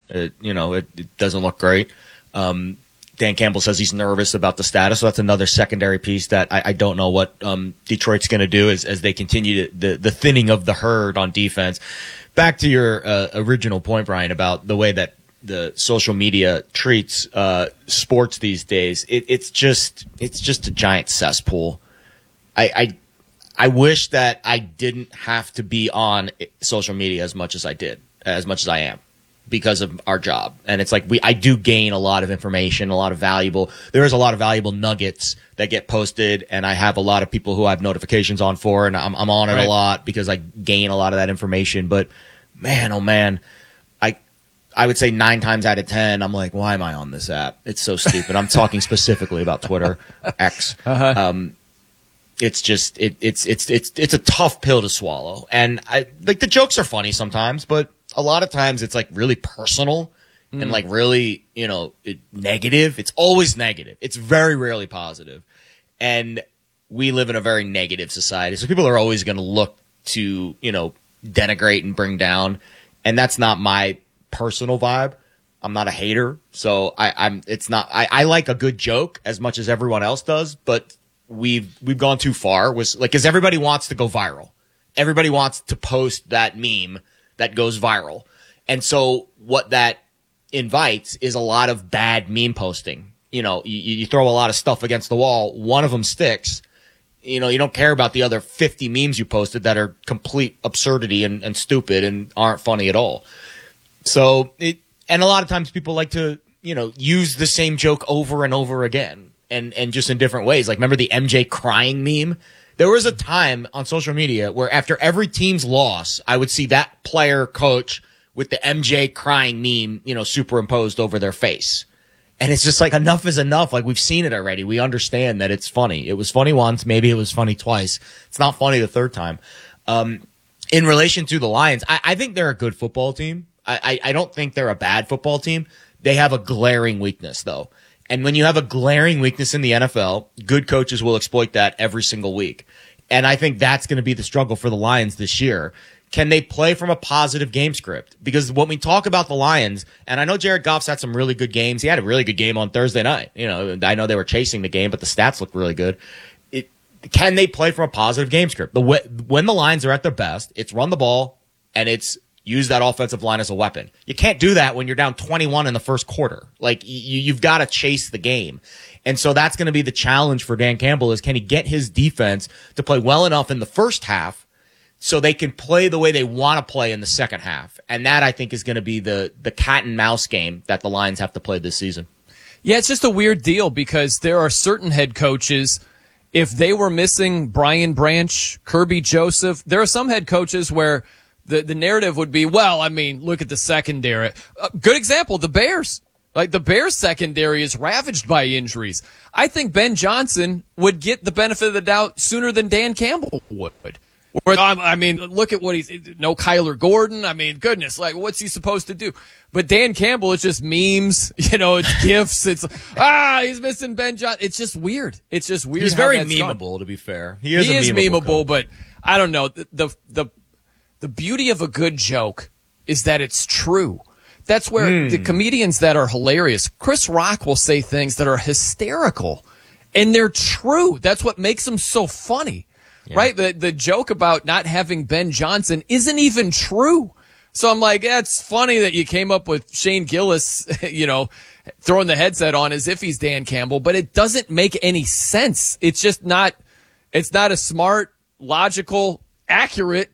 It doesn't look great. Dan Campbell says he's nervous about the status, so that's another secondary piece that I don't know what Detroit's going to do as they continue the thinning of the herd on defense. Back to your original point, Brian, about the way that the social media treats sports these days. It's just a giant cesspool. I wish that I didn't have to be on social media as much as I am, because of our job. And it's like I do gain a lot of information, there is a lot of valuable nuggets that get posted, and I have a lot of people who I have notifications on for, and I'm on it a lot because I gain a lot of that information. But man, oh man, I would say 9 times out of 10, I'm like, why am I on this app? It's so stupid. I'm talking specifically about Twitter, X. It's just, it's a tough pill to swallow. And the jokes are funny sometimes, but a lot of times it's like really personal and like really, negative. It's always negative. It's very rarely positive. And we live in a very negative society. So people are always going to look to, denigrate and bring down. And that's not my personal vibe. I'm not a hater. So I like a good joke as much as everyone else does, but we've gone too far. Because everybody wants to go viral. Everybody wants to post that meme that goes viral. And so what that invites is a lot of bad meme posting. You throw a lot of stuff against the wall. One of them sticks. You don't care about the other 50 memes you posted that are complete absurdity and stupid and aren't funny at all. So and a lot of times people like to, use the same joke over and over again and just in different ways. Like, remember the MJ crying meme? There was a time on social media where after every team's loss, I would see that player coach with the MJ crying meme, superimposed over their face. And it's just like, enough is enough. Like, we've seen it already. We understand that it's funny. It was funny once. Maybe it was funny twice. It's not funny the third time. In relation to the Lions, I think they're a good football team. I don't think they're a bad football team. They have a glaring weakness, though. And when you have a glaring weakness in the NFL, good coaches will exploit that every single week. And I think that's going to be the struggle for the Lions this year. Can they play from a positive game script? Because when we talk about the Lions, and I know Jared Goff's had some really good games. He had a really good game on Thursday night. I know they were chasing the game, but the stats look really good. Can they play from a positive game script? When the Lions are at their best, it's run the ball and it's use that offensive line as a weapon. You can't do that when you're down 21 in the first quarter. Like, you've got to chase the game. And so that's going to be the challenge for Dan Campbell, is can he get his defense to play well enough in the first half so they can play the way they want to play in the second half. And that, I think, is going to be the cat and mouse game that the Lions have to play this season. Yeah, it's just a weird deal because there are certain head coaches, if they were missing Brian Branch, Kirby Joseph, there are some head coaches where the narrative would be, look at the secondary. Good example, the Bears. Like, the Bears secondary is ravaged by injuries. I think Ben Johnson would get the benefit of the doubt sooner than Dan Campbell would. Look at what no Kyler Gordon. Goodness, like, what's he supposed to do? But Dan Campbell, it's just memes, it's GIFs. It's, he's missing Ben Johnson. It's just weird. He's very memeable, to be fair. He is memeable, but I don't know. The beauty of a good joke is that it's true. That's where the comedians that are hilarious, Chris Rock will say things that are hysterical, and they're true. That's what makes them so funny, right? The joke about not having Ben Johnson isn't even true. So I'm like, it's funny that you came up with Shane Gillis, throwing the headset on as if he's Dan Campbell, but it doesn't make any sense. It's just not a smart, logical, accurate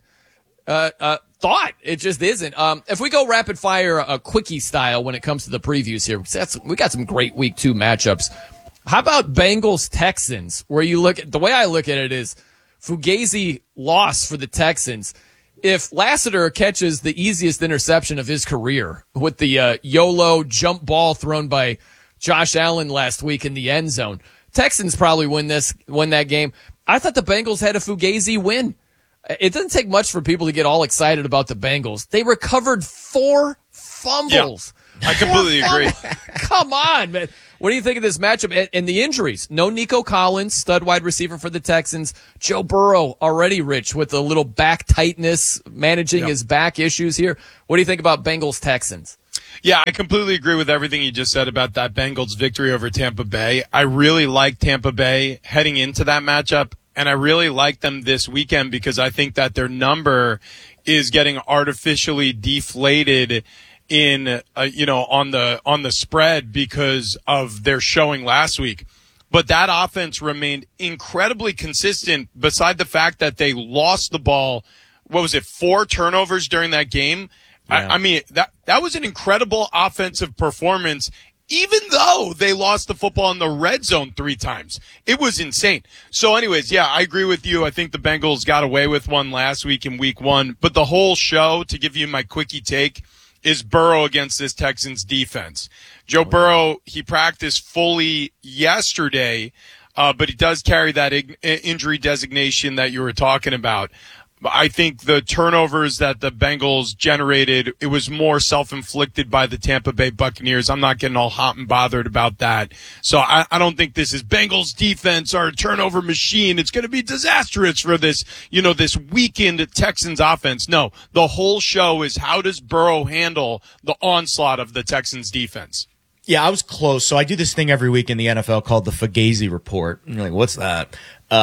thought. It just isn't. If we go rapid fire, a quickie style when it comes to the previews here, we got some great week 2 matchups. How about Bengals Texans, where you look at, the way I look at it is Fugazi loss for the Texans. If Lassiter catches the easiest interception of his career with the YOLO jump ball thrown by Josh Allen last week in the end zone, Texans probably win that game. I thought the Bengals had a Fugazi win. It doesn't take much for people to get all excited about the Bengals. They recovered 4 fumbles. Yeah, I completely agree. Come on, man. What do you think of this matchup? And the injuries. No Nico Collins, stud wide receiver for the Texans. Joe Burrow already rich with a little back tightness, managing his back issues here. What do you think about Bengals Texans? Yeah, I completely agree with everything you just said about that Bengals victory over Tampa Bay. I really like Tampa Bay heading into that matchup, and I really like them this weekend because I think that their number is getting artificially deflated in on the spread because of their showing last week. But that offense remained incredibly consistent beside the fact that they lost the ball. What was it? 4 turnovers during that game. Yeah. I mean, that was an incredible offensive performance, even though they lost the football in the red zone 3 times. It was insane. So anyways, yeah, I agree with you. I think the Bengals got away with one last week in week 1. But the whole show, to give you my quickie take, is Burrow against this Texans defense. Joe Burrow, he practiced fully yesterday, but he does carry that injury designation that you were talking about. I think the turnovers that the Bengals generated, it was more self-inflicted by the Tampa Bay Buccaneers. I'm not getting all hot and bothered about that. So I don't think this is Bengals defense or a turnover machine. It's going to be disastrous for this, this weakened Texans offense. No, the whole show is how does Burrow handle the onslaught of the Texans defense? Yeah, I was close. So I do this thing every week in the NFL called the Fugazi Report. And you're like, what's that?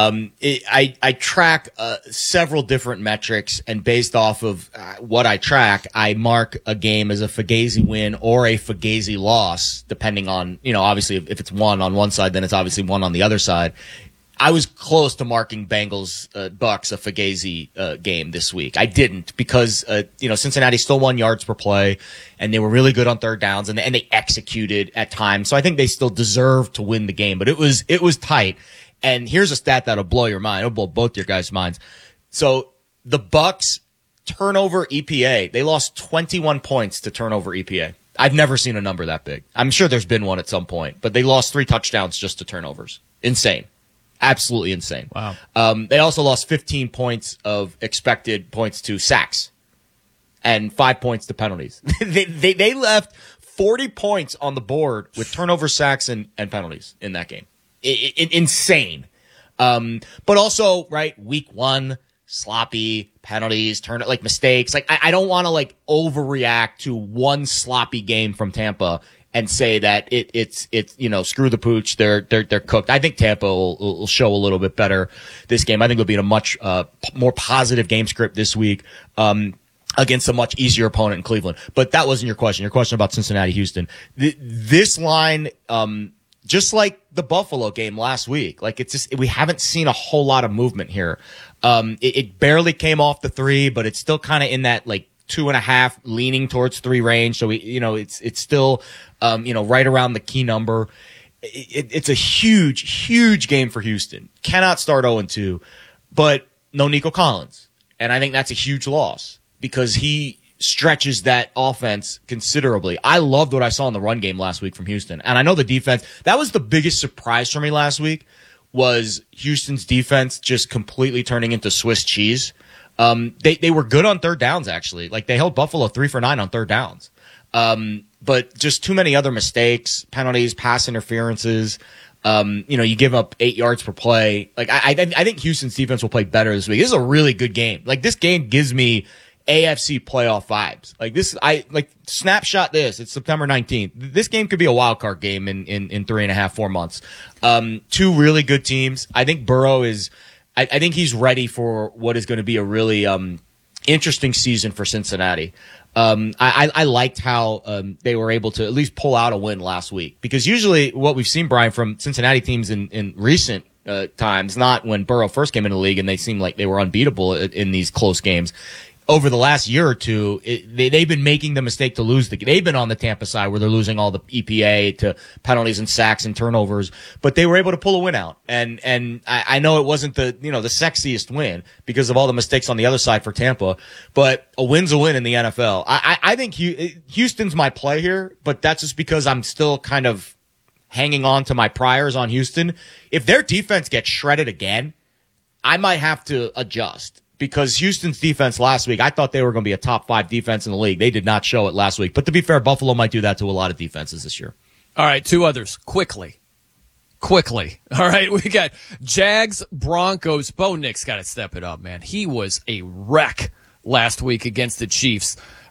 I track several different metrics, and based off of what I track, I mark a game as a Fugazi win or a Fugazi loss, depending on, obviously if it's 1 on one side, then it's obviously 1 on the other side. I was close to marking Bengals Bucks a Fugazi game this week. I didn't because Cincinnati still won yards per play, and they were really good on third downs, and they executed at times. So I think they still deserve to win the game, but it was tight. And here's a stat that'll blow your mind. It'll blow both your guys' minds. So the Bucks turnover EPA, they lost 21 points to turnover EPA. I've never seen a number that big. I'm sure there's been one at some point, but they lost 3 touchdowns just to turnovers. Insane. Absolutely insane. Wow. They also lost 15 points of expected points to sacks and 5 points to penalties. They left 40 points on the board with turnover, sacks, and penalties in that game. Insane. But also, right, week 1, sloppy penalties, mistakes. I don't want to overreact to one sloppy game from Tampa and say that it's screw the pooch, they're cooked. I think Tampa will show a little bit better this game. I think it'll be in a much more positive game script this week against a much easier opponent in Cleveland. But that wasn't your question. Your question about Cincinnati, Houston. This line, just like the Buffalo game last week, we haven't seen a whole lot of movement here. It barely came off the 3, but it's still kind of in that 2.5 leaning towards 3 range. So it's still, right around the key number. It's a huge game for Houston. Cannot start 0-2, but no Nico Collins. And I think that's a huge loss because he stretches that offense considerably. I loved what I saw in the run game last week from Houston. And I know the defense, that was the biggest surprise for me last week, was Houston's defense just completely turning into Swiss cheese. They were good on third downs, actually. They held Buffalo 3 for 9 on third downs. But just too many other mistakes, penalties, pass interferences. You give up 8 yards per play. I think Houston's defense will play better this week. This is a really good game. This game gives me AFC playoff vibes. Snapshot this. It's September 19th. This game could be a wild card game in 3.5, 4 months. 2 really good teams. I think Burrow is, I think he's ready for what is going to be a really, interesting season for Cincinnati. I liked how, they were able to at least pull out a win last week, because usually what we've seen, Brian, from Cincinnati teams in recent times, not when Burrow first came into the league and they seemed like they were unbeatable in these close games. Over the last year or two, they've been making the mistake to lose they've been on the Tampa side where they're losing all the EPA to penalties and sacks and turnovers, but they were able to pull a win out. And I know it wasn't the sexiest win because of all the mistakes on the other side for Tampa, but a win's a win in the NFL. I think Houston's my play here, but that's just because I'm still kind of hanging on to my priors on Houston. If their defense gets shredded again, I might have to adjust. Because Houston's defense last week, I thought they were going to be a top 5 defense in the league. They did not show it last week. But to be fair, Buffalo might do that to a lot of defenses this year. All right, 2 others. Quickly. All right, we got Jags, Broncos. Bo Nix got to step it up, man. He was a wreck last week against the Chiefs.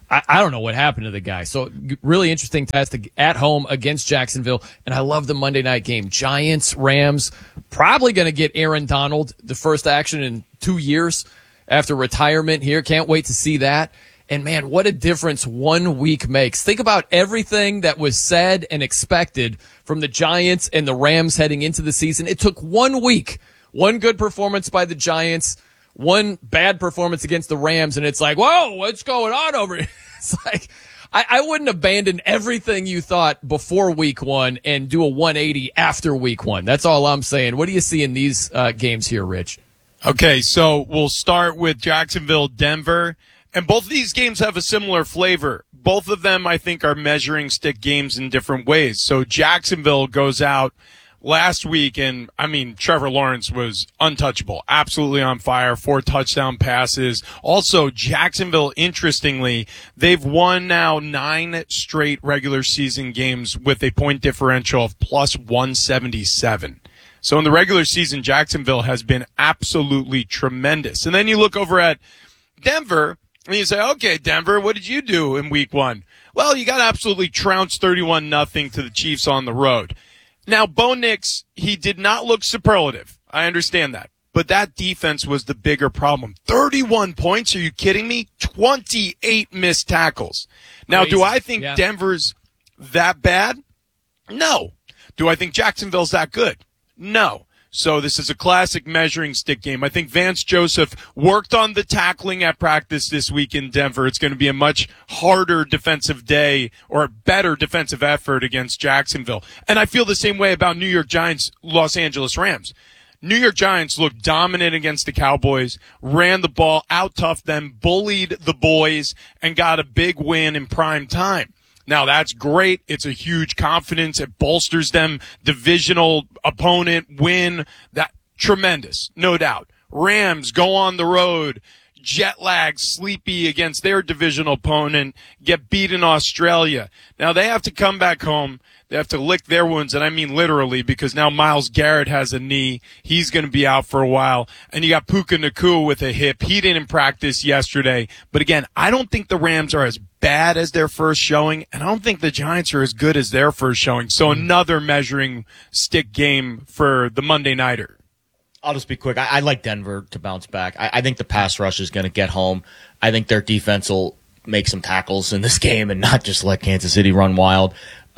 I don't know what happened to the guy. So really interesting test at home against Jacksonville. And I love the Monday night game. Giants, Rams, probably going to get Aaron Donald, the first action in 2 years after retirement here. Can't wait to see that. And man, what a difference 1 week makes. Think about everything that was said and expected from the Giants and the Rams heading into the season. It took 1 week, one good performance by the Giants, one bad performance against the Rams, and it's like, whoa, what's going on over here? It's like, I wouldn't abandon everything you thought before week 1 and do a 180 after week 1. That's all I'm saying. What do you see in these games here, Rich? Okay, so we'll start with Jacksonville, Denver, and both of these games have a similar flavor. Both of them, I think, are measuring stick games in different ways. So Jacksonville goes out last week, and I mean, Trevor Lawrence was untouchable, absolutely on fire, 4 touchdown passes. Also, Jacksonville, interestingly, they've won now 9 straight regular season games with a point differential of plus 177. So in the regular season, Jacksonville has been absolutely tremendous. And then you look over at Denver, and you say, okay, Denver, what did you do in week 1? Well, you got absolutely trounced 31-0 to the Chiefs on the road. Now, Bo Nix, he did not look superlative. I understand that. But that defense was the bigger problem. 31 points? Are you kidding me? 28 missed tackles. Now, Crazy. do I think Denver's that bad? No. Do I think Jacksonville's that good? No. So this is a classic measuring stick game. I think Vance Joseph worked on the tackling at practice this week in Denver. It's going to be a much harder defensive day or a better defensive effort against Jacksonville. And I feel the same way about New York Giants, Los Angeles Rams. New York Giants looked dominant against the Cowboys, ran the ball, out-toughed them, bullied the boys, and got a big win in prime time. Now, that's great. It's a huge confidence. It bolsters them. Divisional opponent win. That tremendous, no doubt. Rams go on the road, jet lag, sleepy against their divisional opponent, get beat in Australia. Now, they have to come back home. They have to lick their wounds, and I mean literally, because now Myles Garrett has a knee. He's going to be out for a while. And you got Puka Nacua with a hip. He didn't practice yesterday. But again, I don't think the Rams are as bad as their first showing, and I don't think the Giants are as good as their first showing. So another measuring stick game for the Monday Nighter. I'll just be quick. I like Denver to bounce back. I think the pass rush is going to get home. I think their defense will make some tackles in this game and not just let Kansas City run wild.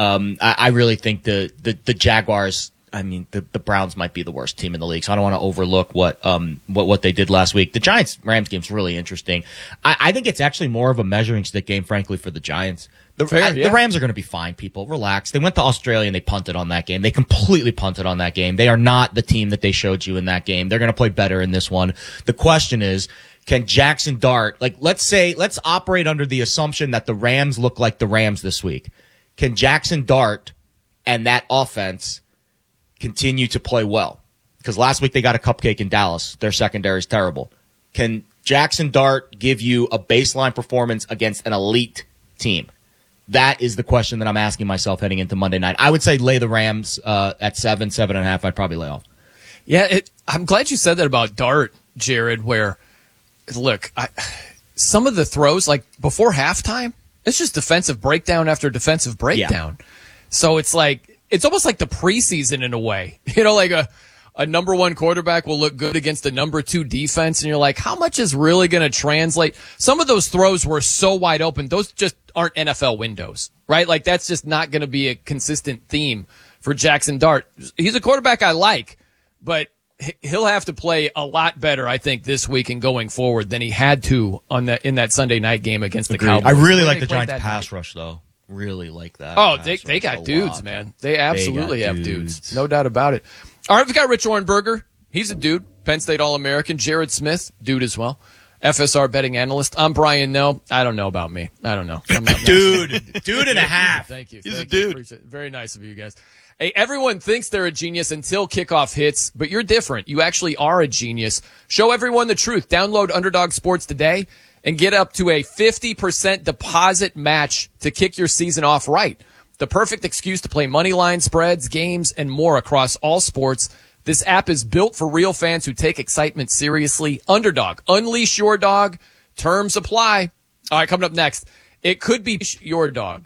I really think the Jaguars, I mean, the Browns might be the worst team in the league, so I don't want to overlook what they did last week. The Giants-Rams game's really interesting. I think it's actually more of a measuring stick game, frankly, for the Giants. The Rams are going to be fine, people. Relax. They went to Australia and they punted on that game. They completely punted on that game. They are not the team that they showed you in that game. They're going to play better in this one. The question is, can Jackson Dart, let's operate under the assumption that the Rams look like the Rams this week. Can Jackson Dart and that offense continue to play well? Because last week they got a cupcake in Dallas. Their secondary is terrible. Can Jackson Dart give you a baseline performance against an elite team? That is the question that I'm asking myself heading into Monday night. I would say lay the Rams at 7.5. I'd probably lay off. Yeah, I'm glad you said that about Dart, Jared, where, look, some of the throws, like before halftime, it's just defensive breakdown after defensive breakdown. Yeah. So it's like, it's almost like the preseason in a way. You know, like a number 1 quarterback will look good against a number 2 defense, and you're like, how much is really going to translate? Some of those throws were so wide open. Those just aren't NFL windows, right? Like, that's just not going to be a consistent theme for Jackson Dart. He's a quarterback I like, but he'll have to play a lot better, I think, this week and going forward than he had to in that Sunday night game against the Cowboys. I really like the Giants pass rush, though. Really like that. Oh, they got dudes, man. They absolutely have dudes. No doubt about it. All right, we've got Rich Orenberger. He's a dude. Penn State All-American. Jared Smith, dude as well. FSR betting analyst. I'm Brian Nell. I don't know about me. I don't know. I'm not dude and a half. Thank you. He's a dude. Very nice of you guys. Hey, everyone thinks they're a genius until kickoff hits, but you're different. You actually are a genius. Show everyone the truth. Download Underdog Sports today and get up to a 50% deposit match to kick your season off right. The perfect excuse to play money line spreads, games, and more across all sports. This app is built for real fans who take excitement seriously. Underdog. Unleash your dog. Terms apply. All right, coming up next. It could be your dog.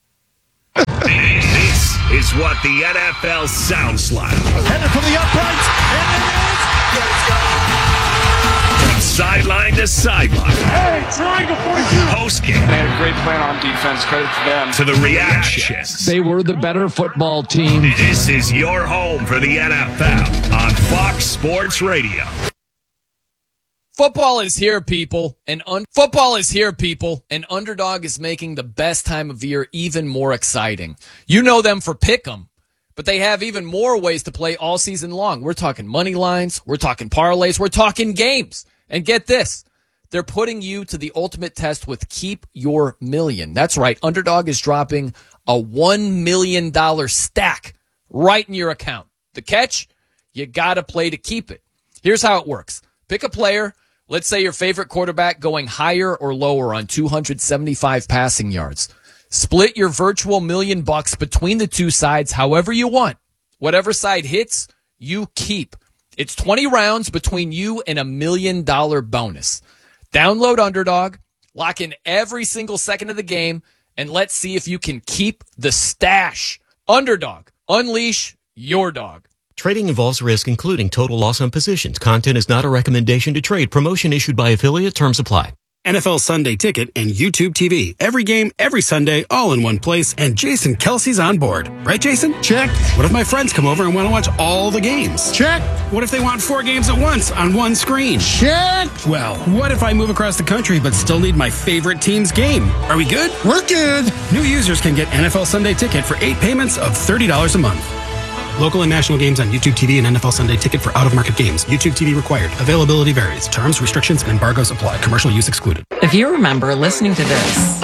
This is what the NFL sounds like. Headed from the uprights, and it is. From sideline to sideline. Hey, triangle 42. Post game. They had a great plan on defense. Credit to them. To the reactions. They were the better football team. This is your home for the NFL on Fox Sports Radio. Football is here, people, and Underdog is making the best time of year even more exciting. You know them for Pick'em, but they have even more ways to play all season long. We're talking money lines, we're talking parlays, we're talking games. And get this, they're putting you to the ultimate test with Keep Your Million. That's right, Underdog is dropping a $1 million stack right in your account. The catch? You gotta play to keep it. Here's how it works. Pick a player. Let's say your favorite quarterback going higher or lower on 275 passing yards. Split your virtual $1 million between the two sides however you want. Whatever side hits, you keep. It's 20 rounds between you and $1 million bonus. Download Underdog, lock in every single second of the game, and let's see if you can keep the stash. Underdog, unleash your dog. Trading involves risk, including total loss on positions. Content is not a recommendation to trade. Promotion issued by affiliate. Terms apply. NFL Sunday Ticket and YouTube TV. Every game, every Sunday, all in one place. And Jason Kelsey's on board. Right, Jason? Check. What if my friends come over and want to watch all the games? Check. What if they want 4 games at once on one screen? Check. Well, what if I move across the country but still need my favorite team's game? Are we good? We're good. New users can get NFL Sunday Ticket for 8 payments of $30 a month. Local and national games on YouTube TV and NFL Sunday Ticket for out-of-market games. YouTube TV required. Availability varies. Terms, restrictions, and embargoes apply. Commercial use excluded. If you remember listening to this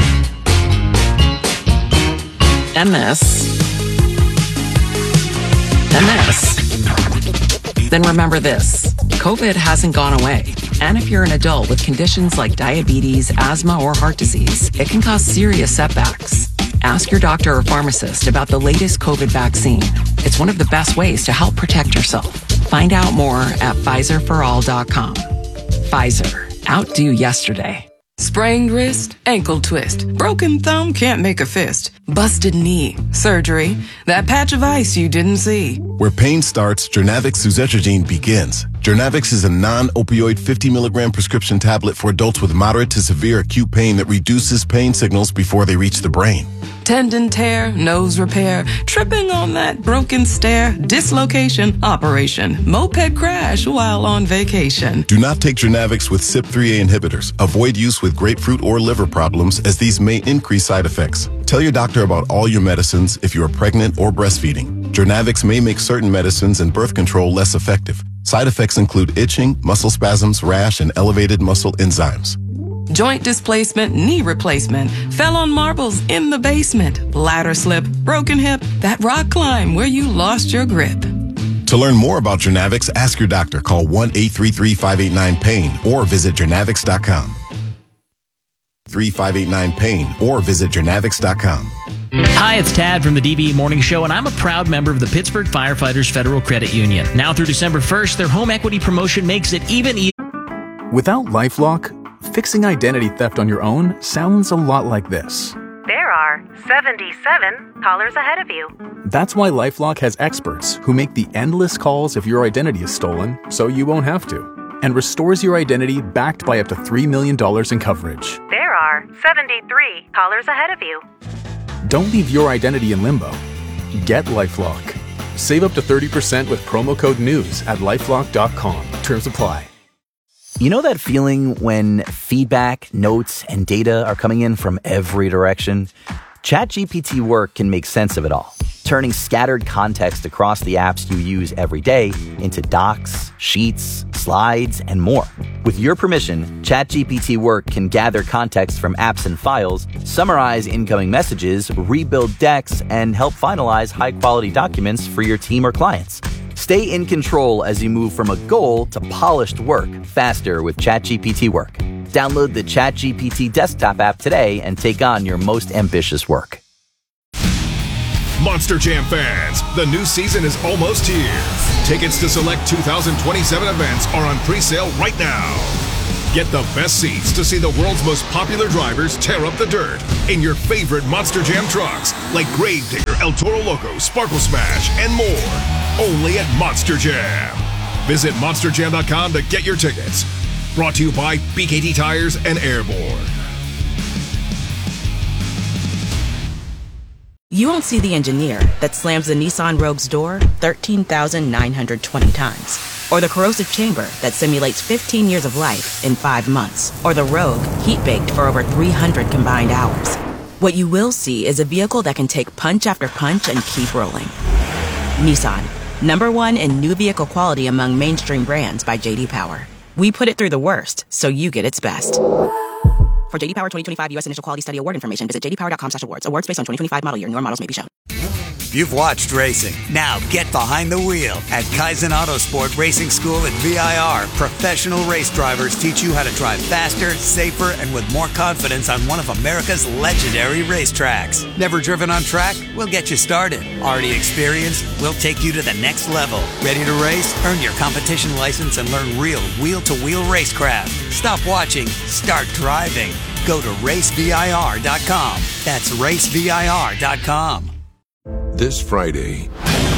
and this and this, then remember this. COVID hasn't gone away. And if you're an adult with conditions like diabetes, asthma, or heart disease, it can cause serious setbacks. Ask your doctor or pharmacist about the latest COVID vaccine. It's one of the best ways to help protect yourself. Find out more at PfizerForAll.com. Pfizer. Outdo yesterday. Sprained wrist, ankle twist, broken thumb, can't make a fist, busted knee, surgery, that patch of ice you didn't see. Where pain starts, Journavx suzetrigine begins. Journavx is a non-opioid 50 milligram prescription tablet for adults with moderate to severe acute pain that reduces pain signals before they reach the brain. Tendon tear, nose repair, tripping on that broken stair, dislocation, operation, moped crash while on vacation. Do not take Journavx with CYP3A inhibitors. Avoid use with grapefruit or liver problems as these may increase side effects. Tell your doctor about all your medicines if you are pregnant or breastfeeding. Journavx may make certain medicines and birth control less effective. Side effects include itching, muscle spasms, rash, and elevated muscle enzymes. Joint displacement, knee replacement, fell on marbles in the basement, ladder slip, broken hip, that rock climb where you lost your grip. To learn more about Journavx, ask your doctor. Call 1-833-589-PAIN or visit Journavx.com. 3589-PAIN or visit Journavx.com. Hi, it's Tad from the DVE Morning Show, and I'm a proud member of the Pittsburgh Firefighters Federal Credit Union. Now through December 1st, their home equity promotion makes it even easier. Without LifeLock, fixing identity theft on your own sounds a lot like this. There are 77 callers ahead of you. That's why LifeLock has experts who make the endless calls if your identity is stolen, so you won't have to, and restores your identity backed by up to $3 million in coverage. There are 73 callers ahead of you. Don't leave your identity in limbo. Get LifeLock. Save up to 30% with promo code NEWS at LifeLock.com. Terms apply. You know that feeling when feedback, notes, and data are coming in from every direction? ChatGPT Work can make sense of it all, turning scattered context across the apps you use every day into docs, sheets, slides, and more. With your permission, ChatGPT Work can gather context from apps and files, summarize incoming messages, rebuild decks, and help finalize high-quality documents for your team or clients. Stay in control as you move from a goal to polished work faster with ChatGPT Work. Download the ChatGPT desktop app today and take on your most ambitious work. Monster Jam fans, the new season is almost here. Tickets to select 2027 events are on pre-sale right now. Get the best seats to see the world's most popular drivers tear up the dirt in your favorite Monster Jam trucks like Gravedigger, El Toro Loco, Sparkle Smash, and more. Only at Monster Jam. Visit monsterjam.com to get your tickets. Brought to you by BKT Tires and Airborne. You won't see the engineer that slams the Nissan Rogue's door 13,920 times. Or the corrosive chamber that simulates 15 years of life in 5 months. Or the Rogue heat-baked for over 300 combined hours. What you will see is a vehicle that can take punch after punch and keep rolling. Nissan, #1 in new vehicle quality among mainstream brands by J.D. Power. We put it through the worst, so you get its best. For J.D. Power 2025 U.S. Initial Quality Study Award information, visit jdpower.com/awards. Awards based on 2025 model year. Newer models may be shown. You've watched racing. Now get behind the wheel at Kaizen Autosport Racing School at VIR. Professional race drivers teach you how to drive faster, safer, and with more confidence on one of America's legendary racetracks. Never driven on track? We'll get you started. Already experienced? We'll take you to the next level. Ready to race? Earn your competition license and learn real wheel-to-wheel racecraft. Stop watching. Start driving. Go to racevir.com. That's racevir.com. This Friday.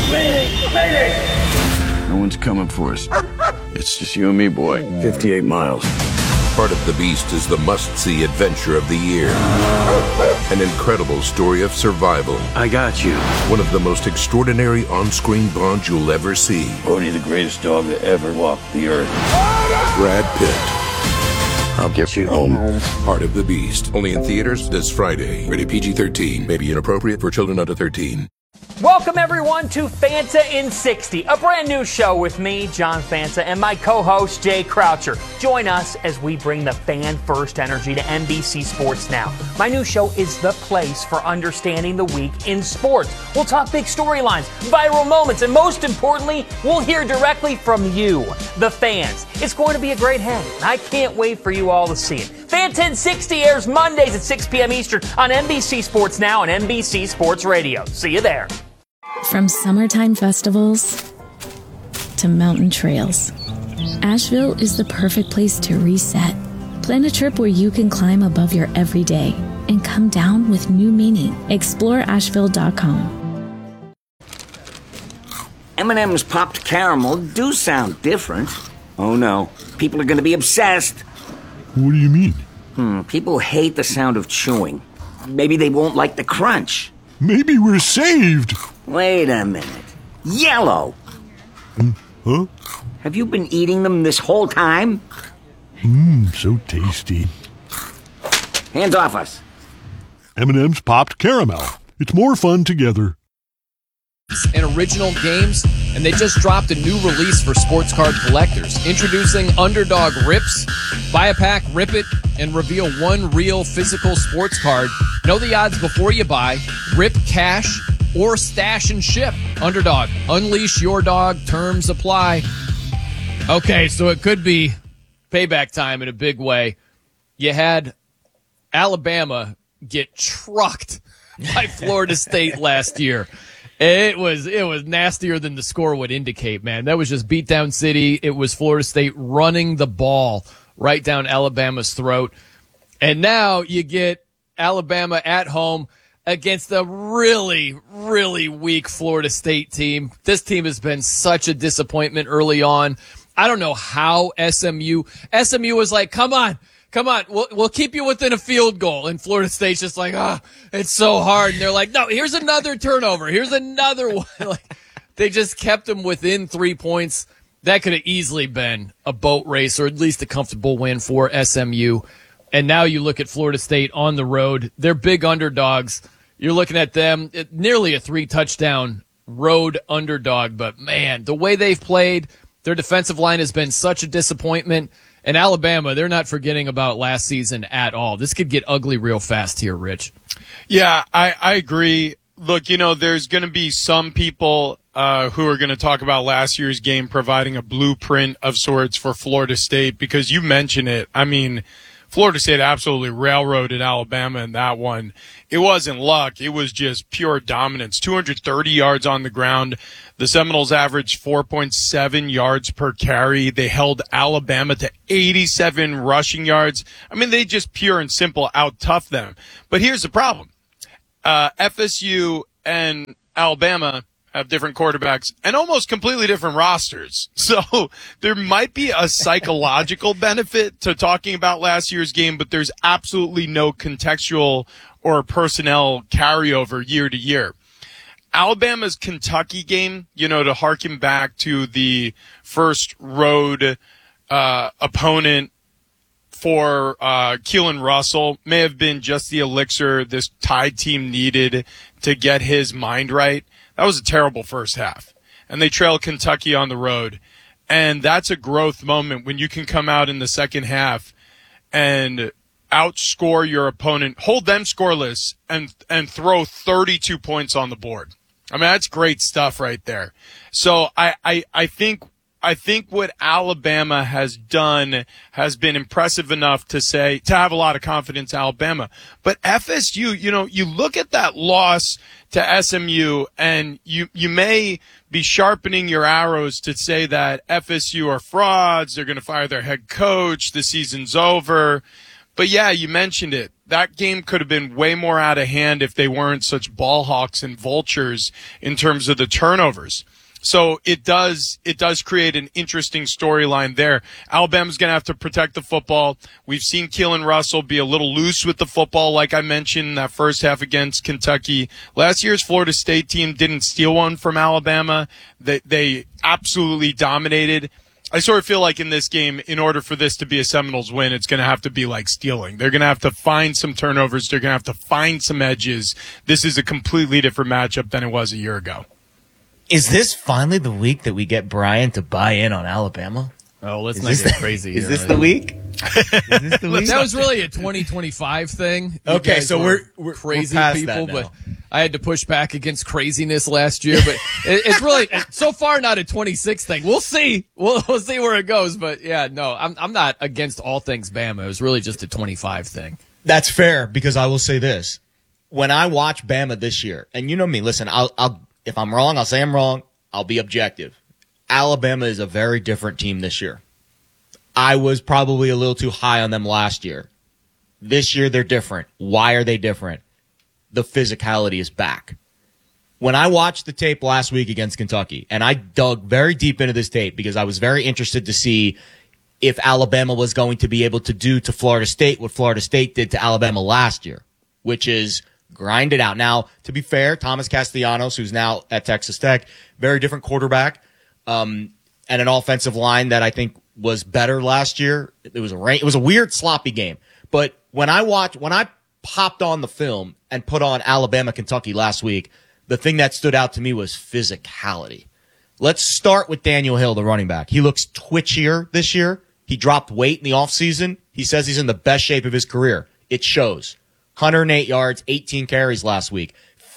No one's coming for us. It's just you and me, boy. 58 miles. Part of the Beast is the must-see adventure of the year. An incredible story of survival. I got you. One of the most extraordinary on-screen bonds you'll ever see. Bodhi, the greatest dog to ever walk the earth. Brad Pitt. I'll get you home. Part of the Beast. Only in theaters this Friday. Rated PG-13. May be inappropriate for children under 13. Welcome, everyone, to Fanta in 60, a brand new show with me, John Fanta, and my co-host, Jay Croucher. Join us as we bring the fan-first energy to NBC Sports Now. My new show is the place for understanding the week in sports. We'll talk big storylines, viral moments, and most importantly, we'll hear directly from you, the fans. It's going to be a great hang, and I can't wait for you all to see it. Fanta in 60 airs Mondays at 6 p.m. Eastern on NBC Sports Now and NBC Sports Radio. See you there. From summertime festivals to mountain trails, Asheville is the perfect place to reset. Plan a trip where you can climb above your everyday and come down with new meaning. Explore Asheville.com. M&M's popped caramel do sound different. Oh no, people are going to be obsessed. What do you mean? People hate the sound of chewing. Maybe they won't like the crunch. Maybe we're saved. Wait a minute. Yellow! Huh? Have you been eating them this whole time? So tasty. Hands off us. M&M's popped caramel. It's more fun together. And original games, and they just dropped a new release for sports card collectors. Introducing Underdog Rips. Buy a pack, rip it, and reveal one real physical sports card. Know the odds before you buy. Rip cash or stash and ship. Underdog. Unleash your dog. Terms apply. Okay, so it could be payback time in a big way. You had Alabama get trucked by Florida State last year. It was nastier than the score would indicate, man. That was just beatdown city. It was Florida State running the ball right down Alabama's throat. And now you get Alabama at home against a really, really weak Florida State team. This team has been such a disappointment early on. I don't know how SMU was like, come on, we'll keep you within a field goal. And Florida State's just like, it's so hard. And they're like, no, here's another turnover. Here's another one. Like, they just kept them within 3 points. That could have easily been a boat race or at least a comfortable win for SMU. And now you look at Florida State on the road. They're big underdogs. You're looking at them, nearly a 3-touchdown road underdog. But, man, the way they've played, their defensive line has been such a disappointment. And Alabama, they're not forgetting about last season at all. This could get ugly real fast here, Rich. Yeah, I agree. Look, there's going to be some people who are going to talk about last year's game providing a blueprint of sorts for Florida State because you mentioned it. I mean, Florida State absolutely railroaded Alabama in that one. It wasn't luck. It was just pure dominance. 230 yards on the ground. The Seminoles averaged 4.7 yards per carry. They held Alabama to 87 rushing yards. I mean, they just pure and simple out-toughed them. But here's the problem. FSU and Alabama have different quarterbacks and almost completely different rosters. So there might be a psychological benefit to talking about last year's game, but there's absolutely no contextual or personnel carryover year to year. Alabama's Kentucky game, to harken back to the first road opponent for Keelan Russell, may have been just the elixir this Tide team needed to get his mind right. That was a terrible first half. And they trailed Kentucky on the road. And that's a growth moment when you can come out in the second half and outscore your opponent, hold them scoreless, and throw 32 points on the board. I mean, that's great stuff right there. So I think what Alabama has done has been impressive enough to have a lot of confidence in Alabama. But FSU, you look at that loss to SMU and you may be sharpening your arrows to say that FSU are frauds. They're going to fire their head coach. The season's over. But yeah, you mentioned it. That game could have been way more out of hand if they weren't such ball hawks and vultures in terms of the turnovers. So it does create an interesting storyline there. Alabama's going to have to protect the football. We've seen Keelan Russell be a little loose with the football, like I mentioned, that first half against Kentucky. Last year's Florida State team didn't steal one from Alabama. They absolutely dominated. I sort of feel like in this game, in order for this to be a Seminoles win, it's going to have to be like stealing. They're going to have to find some turnovers. They're going to have to find some edges. This is a completely different matchup than it was a year ago. Is this finally the week that we get Brian to buy in on Alabama? Oh, let's not get crazy. Is this the week? That was really a 2025 thing. Okay, so we're crazy we're past people, that but now. I had to push back against craziness last year. But it's really so far not a 26 thing. We'll see. We'll see where it goes. But yeah, no, I'm not against all things Bama. It was really just a 25 thing. That's fair, because I will say this: when I watch Bama this year, and you know me, listen, I'll if I'm wrong, I'll say I'm wrong. I'll be objective. Alabama is a very different team this year. I was probably a little too high on them last year. This year, they're different. Why are they different? The physicality is back. When I watched the tape last week against Kentucky, and I dug very deep into this tape because I was very interested to see if Alabama was going to be able to do to Florida State what Florida State did to Alabama last year, which is grind it out. Now, to be fair, Thomas Castellanos, who's now at Texas Tech, very different quarterback, and an offensive line that I think was better last year. It was a weird, sloppy game. But when I popped on the film and put on Alabama, Kentucky last week, the thing that stood out to me was physicality. Let's start with Daniel Hill, the running back. He looks twitchier this year. He dropped weight in the offseason. He says he's in the best shape of his career. It shows. 108 yards, 18 carries last week.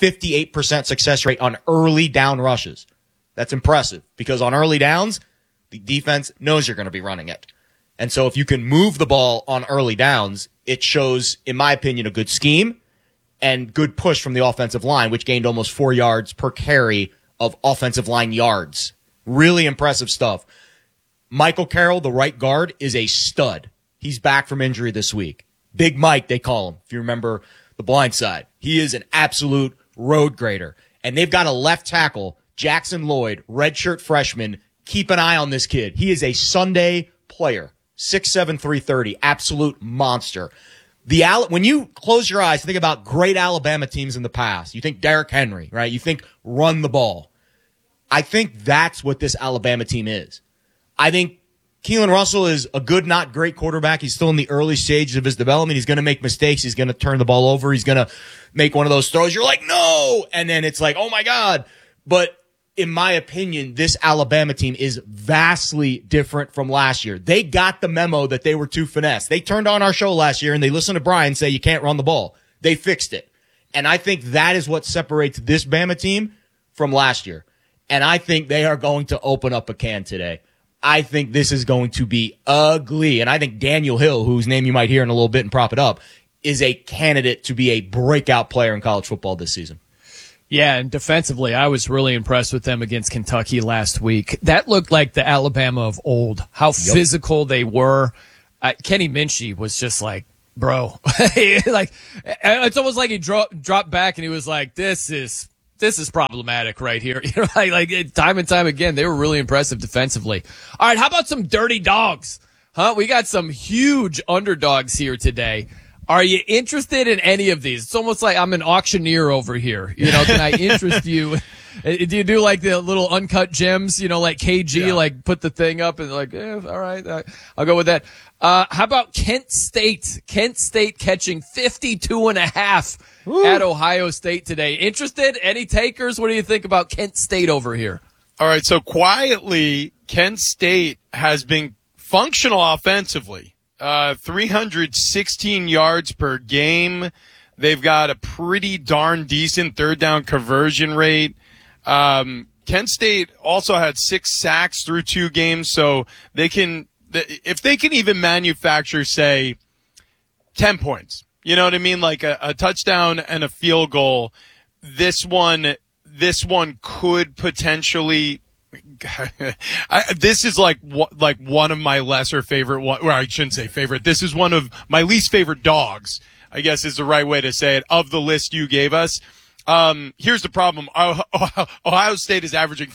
58% success rate on early down rushes. That's impressive because on early downs, the defense knows you're going to be running it. And so if you can move the ball on early downs, it shows, in my opinion, a good scheme and good push from the offensive line, which gained almost 4 yards per carry of offensive line yards. Really impressive stuff. Michael Carroll, the right guard, is a stud. He's back from injury this week. Big Mike, they call him, if you remember The Blind Side. He is an absolute road grader. And they've got a left tackle, Jackson Lloyd, redshirt freshman. Keep an eye on this kid. He is a Sunday player. 6'7", 330, absolute monster. When you close your eyes, think about great Alabama teams in the past. You think Derrick Henry, right? You think run the ball. I think that's what this Alabama team is. I think Keelan Russell is a good, not great quarterback. He's still in the early stages of his development. He's going to make mistakes. He's going to turn the ball over. He's going to make one of those throws. You're like, no! And then it's like, oh my God. But in my opinion, this Alabama team is vastly different from last year. They got the memo that they were too finesse. They turned on our show last year and they listened to Brian say you can't run the ball. They fixed it. And I think that is what separates this Bama team from last year. And I think they are going to open up a can today. I think this is going to be ugly. And I think Daniel Hill, whose name you might hear in a little bit and prop it up, is a candidate to be a breakout player in college football this season. Yeah, and defensively, I was really impressed with them against Kentucky last week. That looked like the Alabama of old, how physical they were. Kenny Minchie was just like, bro, like, it's almost like he dropped back and he was like, this is problematic right here. You know, like time and time again, they were really impressive defensively. All right, how about some dirty dogs? Huh? We got some huge underdogs here today. Are you interested in any of these? It's almost like I'm an auctioneer over here. You know, can I interest you? Do you do like the little uncut gems, you know, like KG, like put the thing up and like, all right, I'll go with that. How about Kent State? Kent State catching 52.5 at Ohio State today. Interested? Any takers? What do you think about Kent State over here? All right, so quietly, Kent State has been functional offensively. 316 yards per game. They've got a pretty darn decent third down conversion rate. Kent State also had 6 sacks through 2 games, so they can, if they can even manufacture, say, 10 points, you know what I mean? Like a touchdown and a field goal. This one could potentially, this is like one of my lesser favorite, well, I shouldn't say favorite. This is one of my least favorite dogs, I guess is the right way to say it, of the list you gave us. Here's the problem. Ohio State is averaging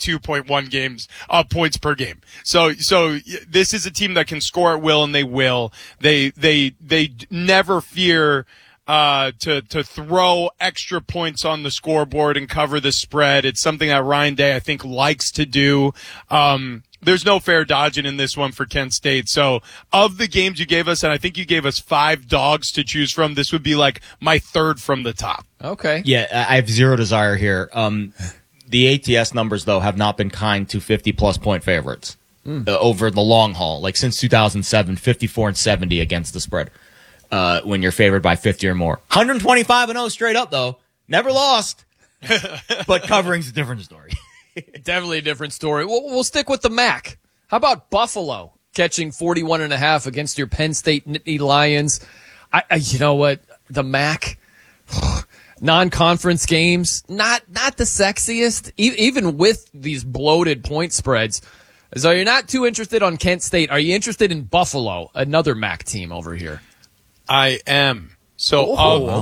52.1 points per game. So this is a team that can score at will, and they will. They never fear to throw extra points on the scoreboard and cover the spread. It's something that Ryan Day, I think, likes to do. There's no fair dodging in this one for Kent State. So of the games you gave us, and I think you gave us 5 dogs to choose from, this would be like my third from the top. Okay. Yeah, I have zero desire here. The ATS numbers, though, have not been kind to 50-plus point favorites over the long haul. Like since 2007, 54-70 against the spread. When you're favored by 50 or more. 125-0 straight up, though. Never lost. But covering's a different story. Definitely a different story. We'll stick with the MAC. How about Buffalo catching 41.5 against your Penn State Nittany Lions? You know what? The MAC, non-conference games, not the sexiest, even with these bloated point spreads. So you're not too interested on Kent State. Are you interested in Buffalo, another MAC team over here? I am. So of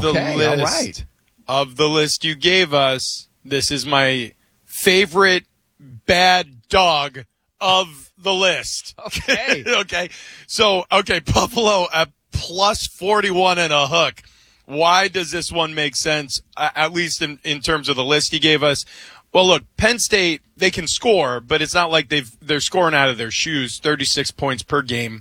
the list you gave us, this is my favorite bad dog of the list. Okay. Okay. So, Buffalo at plus 41 and a hook. Why does this one make sense, at least in terms of the list you gave us? Well, look, Penn State, they can score, but it's not like they're scoring out of their shoes, 36 points per game.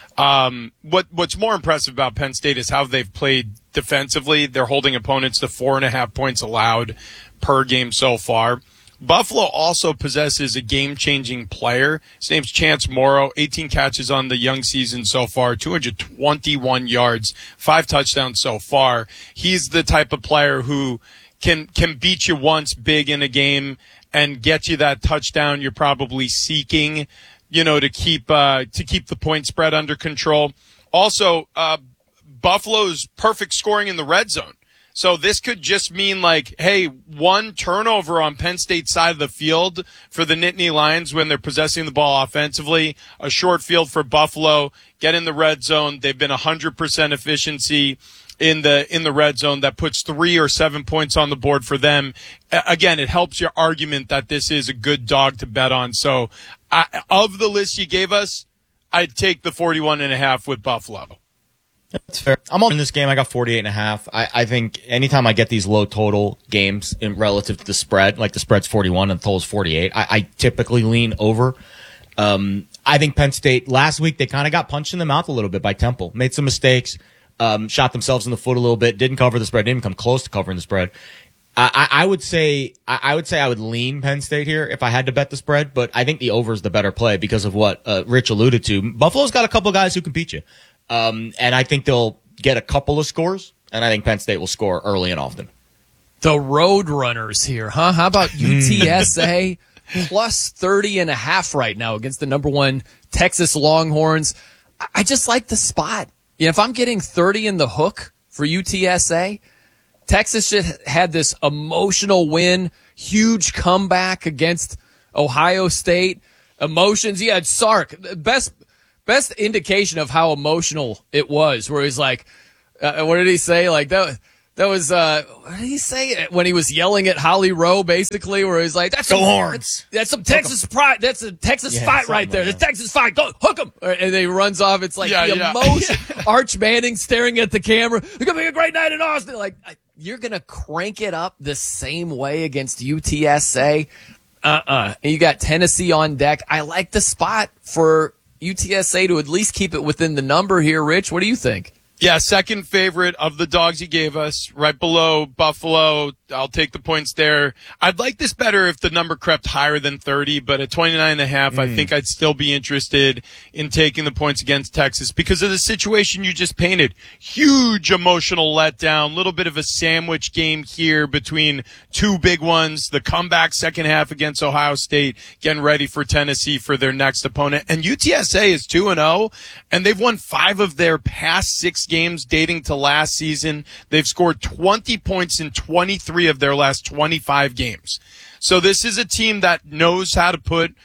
What's more impressive about Penn State is how they've played defensively. They're holding opponents to 4.5 points allowed per game so far. Buffalo also possesses a game-changing player. His name's Chance Morrow, 18 catches on the young season so far, 221 yards, 5 touchdowns so far. He's the type of player who can beat you once big in a game and get you that touchdown you're probably seeking, you know, to keep the point spread under control. Also, Buffalo's perfect scoring in the red zone. So this could just mean like, hey, one turnover on Penn State's side of the field for the Nittany Lions when they're possessing the ball offensively, a short field for Buffalo, get in the red zone. They've been 100% efficiency in the red zone. That puts 3 or 7 points on the board for them. Again, it helps your argument that this is a good dog to bet on. So of the list you gave us, I'd take the 41.5 with Buffalo. That's fair. I'm on this game. I got 48.5. I think anytime I get these low total games in relative to the spread, like the spread's 41 and the total's 48, I typically lean over. I think Penn State last week, they kind of got punched in the mouth a little bit by Temple. Made some mistakes, shot themselves in the foot a little bit, didn't cover the spread, didn't even come close to covering the spread. I would say I would lean Penn State here if I had to bet the spread, but I think the over is the better play because of what Rich alluded to. Buffalo's got a couple of guys who can beat you. And I think they'll get a couple of scores, and I think Penn State will score early and often. The Road Runners here, huh? How about UTSA plus 30.5 right now against the number 1 Texas Longhorns. I just like the spot. If I'm getting 30 in the hook for UTSA, Texas just had this emotional win, huge comeback against Ohio State. Emotions. You had Sark, best indication of how emotional it was, where he's like, what did he say? Like that was, what did he say when he was yelling at Holly Rowe, basically, where he's like, that's Go Horns. That's some Texas pride. That's a Texas fight right there. The Texas fight. Go hook him. And then he runs off. It's like the emotion. Arch Manning staring at the camera. It's going to be a great night in Austin. Like, you're going to crank it up the same way against UTSA. And you got Tennessee on deck. I like the spot for UTSA to at least keep it within the number here. Rich, what do you think? Yeah, second favorite of the dogs you gave us, right below Buffalo. I'll take the points there. I'd like this better if the number crept higher than 30, but at 29.5, I think I'd still be interested in taking the points against Texas because of the situation you just painted. Huge emotional letdown, little bit of a sandwich game here between two big ones. The comeback second half against Ohio State, getting ready for Tennessee for their next opponent. And UTSA is 2-0, and they've won 5 of their past 6 games dating to last season. They've scored 20 points in 23 of their last 25 games. So this is a team that knows how to put,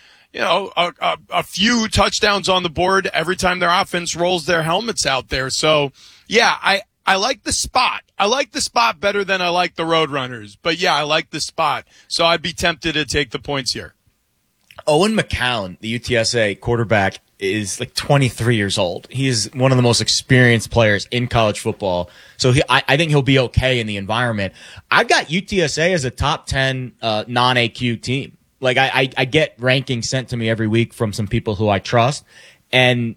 a few touchdowns on the board every time their offense rolls their helmets out there. So yeah, I like the spot. I like the spot better than I like the Roadrunners, but yeah, I like the spot. So I'd be tempted to take the points here. Owen McCown, the UTSA quarterback, is like 23 years old. He is one of the most experienced players in college football. So I think he'll be okay in the environment. I've got UTSA as a top 10 non-AQ team. Like I get rankings sent to me every week from some people who I trust, and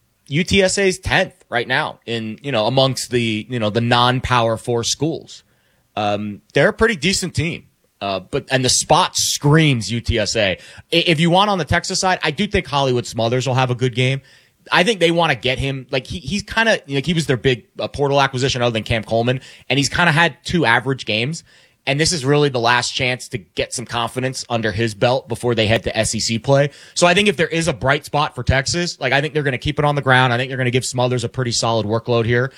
UTSA's 10th right now in, amongst the, the non-Power 4 schools. They're a pretty decent team. And the spot screams UTSA. If you want on the Texas side, I do think Hollywood Smothers will have a good game. I think they want to get him. Like he's kind of, he was their big portal acquisition other than Cam Coleman, and he's kind of had 2 average games. And this is really the last chance to get some confidence under his belt before they head to SEC play. So I think if there is a bright spot for Texas, like I think they're going to keep it on the ground. I think they're going to give Smothers a pretty solid workload here.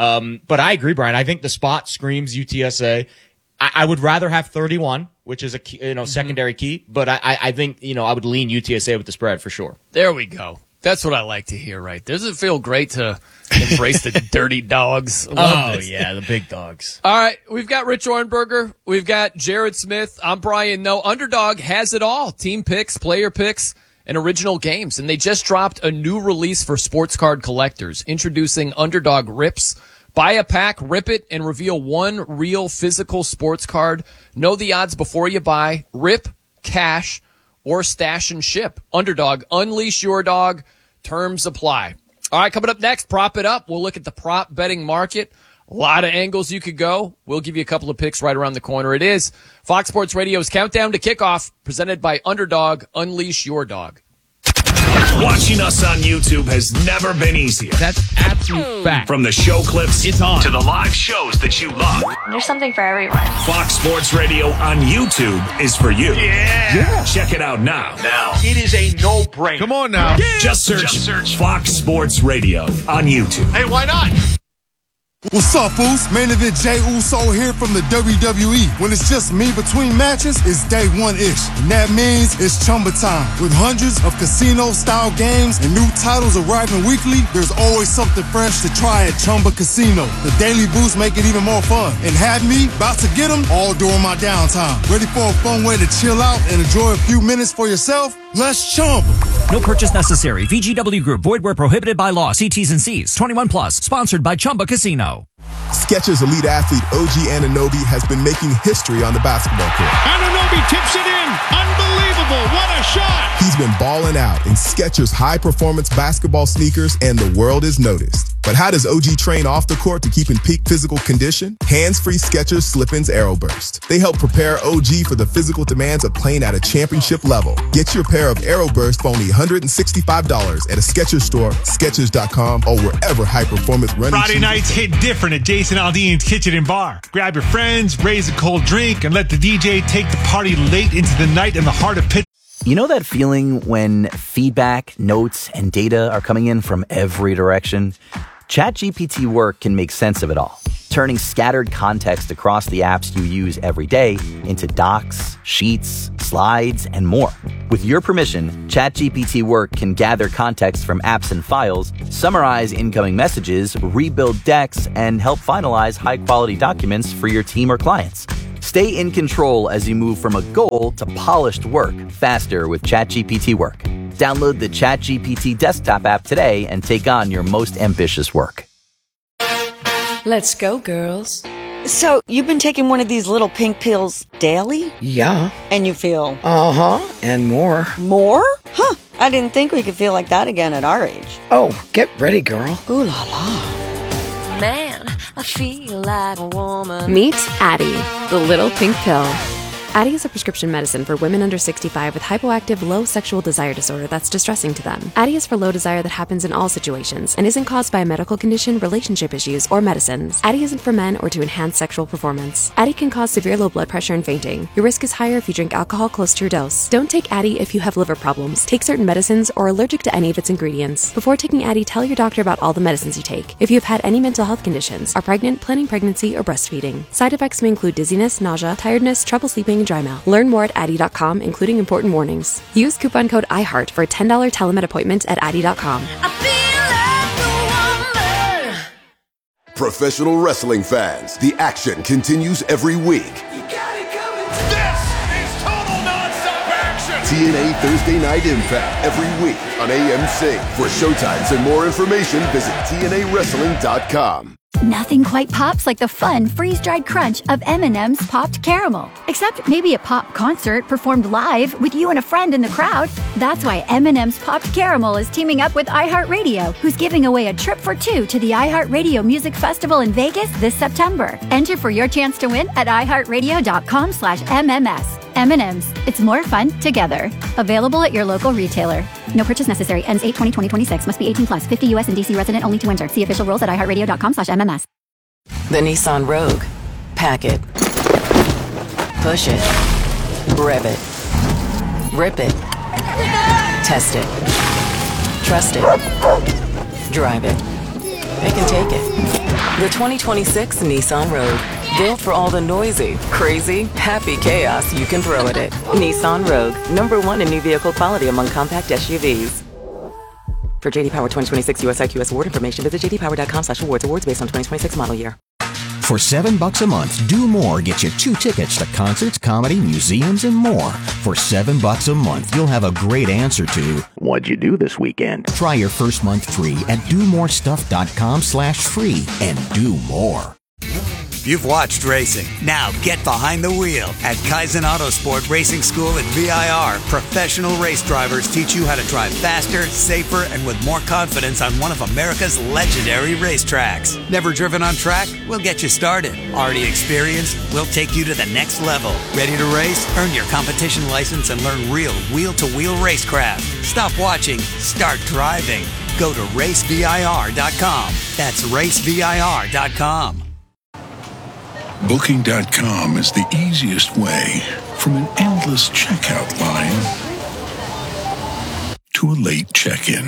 But I agree, Brian. I think the spot screams UTSA. I would rather have 31, which is a key, secondary key, but I think, I would lean UTSA with the spread for sure. There we go. That's what I like to hear right there. Does it feel great to embrace the dirty dogs? Yeah, the big dogs. All right, we've got Rich Orenberger. We've got Jared Smith. I'm Brian Noe. Underdog has it all. Team picks, player picks, and original games. And they just dropped a new release for sports card collectors, introducing Underdog Rips. Buy a pack, rip it, and reveal one real physical sports card. Know the odds before you buy. Rip, cash, or stash and ship. Underdog, unleash your dog. Terms apply. All right, coming up next, Prop It Up. We'll look at the prop betting market. A lot of angles you could go. We'll give you a couple of picks right around the corner. It is Fox Sports Radio's Countdown to Kickoff, presented by Underdog, unleash your dog. Watching us on YouTube has never been easier. That's absolute fact. From the show clips it's on. To the live shows that you love. There's something for everyone. Fox Sports Radio on YouTube is for you. Yeah. Check it out now. It is a no-brainer. Come on now. Yeah. Just search Fox Sports Radio on YouTube. Hey, why not? What's up, fools? Main event Jey Uso here from the WWE. When it's just me between matches, it's day one-ish. And that means it's Chumba time. With hundreds of casino-style games and new titles arriving weekly, there's always something fresh to try at Chumba Casino. The daily boosts make it even more fun. And have me about to get them all during my downtime. Ready for a fun way to chill out and enjoy a few minutes for yourself? Let's Chumba. No purchase necessary. VGW Group. Void where prohibited by law. See T's and C's. 21 plus. Sponsored by Chumba Casino. Skechers elite athlete OG Anunoby has been making history on the basketball court. Anunoby tips it in. Unbelievable. What a shot. He's been balling out in Skechers high-performance basketball sneakers, and the world is noticed. But how does OG train off the court to keep in peak physical condition? Hands-free Skechers Slip-ins Aeroburst. They help prepare OG for the physical demands of playing at a championship level. Get your pair of Aeroburst for only $165 at a Skechers store, Skechers.com, or wherever high-performance running Friday nights hit different at Jason Aldean's Kitchen and Bar. Grab your friends, raise a cold drink, and let the DJ take the party late into the night in the heart of Pittsburgh. You know that feeling when feedback, notes, and data are coming in from every direction? ChatGPT Work can make sense of it all, turning scattered context across the apps you use every day into docs, sheets, slides, and more. With your permission, ChatGPT Work can gather context from apps and files, summarize incoming messages, rebuild decks, and help finalize high-quality documents for your team or clients. Stay in control as you move from a goal to polished work faster with ChatGPT Work. Download the ChatGPT desktop app today and take on your most ambitious work. Let's go, girls. So, you've been taking one of these little pink pills daily? Yeah. And you feel? Uh-huh, and more. More? Huh, I didn't think we could feel like that again at our age. Oh, get ready, girl. Ooh la la. Man, I feel like a woman. Meet Addie, the little pink pill. Addie is a prescription medicine for women under 65 with hypoactive low sexual desire disorder that's distressing to them. Addie is for low desire that happens in all situations and isn't caused by a medical condition, relationship issues, or medicines. Addie isn't for men or to enhance sexual performance. Addie can cause severe low blood pressure and fainting. Your risk is higher if you drink alcohol close to your dose. Don't take Addie if you have liver problems, take certain medicines, or are allergic to any of its ingredients. Before taking Addie, tell your doctor about all the medicines you take. If you have had any mental health conditions, are pregnant, planning pregnancy, or breastfeeding. Side effects may include dizziness, nausea, tiredness, trouble sleeping, and dry mouth. Learn more at Addie.com, including important warnings. Use coupon code IHEART for a $10 telemed appointment at Addie.com. Professional wrestling fans, the action continues every week. This is total nonstop action. TNA Thursday Night Impact every week on AMC. For showtimes and more information, visit TNAWrestling.com. Nothing quite pops like the fun freeze-dried crunch of M&M's Popped Caramel. Except maybe a pop concert performed live with you and a friend in the crowd. That's why M&M's Popped Caramel is teaming up with iHeartRadio, who's giving away a trip for two to the iHeartRadio Music Festival in Vegas this September. Enter for your chance to win at iHeartRadio.com/MMS. M&M's. It's more fun together. Available at your local retailer. No purchase necessary. Ends 8/20/2026. Must be 18 plus. 50 U.S. and D.C. resident only to enter. See official rules at iHeartRadio.com/MMS. The Nissan Rogue. Pack it. Push it. Rev it. Rip it. Test it. Trust it. Drive it. It can take it. The 2026 Nissan Rogue. Built for all the noisy, crazy, happy chaos you can throw at it. Nissan Rogue. #1 in new vehicle quality among compact SUVs. For JD Power 2026 US IQS award information, visit jdpower.com/awards. Awards based on 2026 model year. For $7 a month, Do More gets you 2 tickets to concerts, comedy, museums, and more. For $7 a month, you'll have a great answer to what'd you do this weekend? Try your first month free at domorestuff.com/free and do more. You've watched racing. Now get behind the wheel at Kaizen Autosport Racing School at VIR. Professional race drivers teach you how to drive faster, safer, and with more confidence on one of America's legendary racetracks. Never driven on track? We'll get you started. Already experienced? We'll take you to the next level. Ready to race? Earn your competition license and learn real wheel-to-wheel racecraft. Stop watching. Start driving. Go to racevir.com. That's racevir.com. Booking.com is the easiest way from an endless checkout line to a late check-in.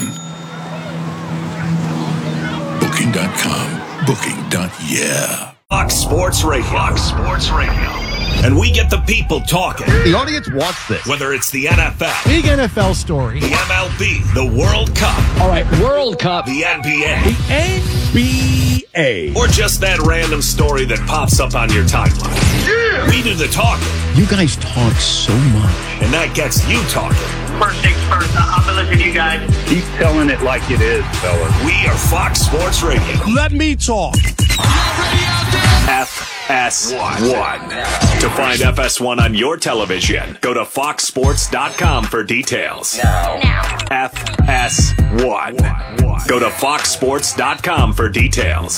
Booking.com. Booking.yeah. Fox Sports Radio. Fox Sports Radio. And we get the people talking. The audience wants this. Whether it's the NFL. Big NFL story. The MLB. The World Cup. All right, World Cup. The NBA. The NBA. Or just that random story that pops up on your timeline. Yeah! We do the talking. You guys talk so much. And that gets you talking. First things first, I've been listening to you guys. Keep telling it like it is, fellas. We are Fox Sports Radio. Let me talk. FS1. To find FS1 on your television, go to foxsports.com for details. Now. FS1. Go to foxsports.com for details.